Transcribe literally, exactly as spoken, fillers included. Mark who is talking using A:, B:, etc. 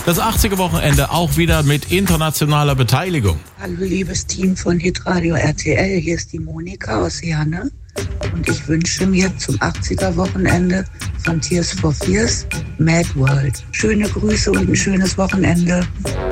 A: Das achtziger-Wochenende auch wieder mit internationaler Beteiligung.
B: Hallo liebes Team von Hitradio R T L, hier ist die Monika aus Herne und ich wünsche mir zum achtziger-Wochenende von Tears for Fears Mad World. Schöne Grüße und ein schönes Wochenende.